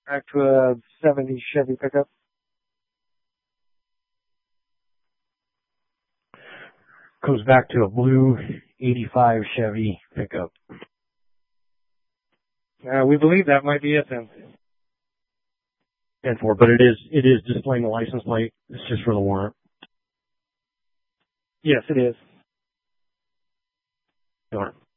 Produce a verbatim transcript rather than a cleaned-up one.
back to a seventies Chevy pickup. Comes back to a blue eighty-five Chevy pickup. Uh, we believe that might be it then. ten four, but it is it is displaying the license plate. It's just for the warrant. Yes, it is. All right.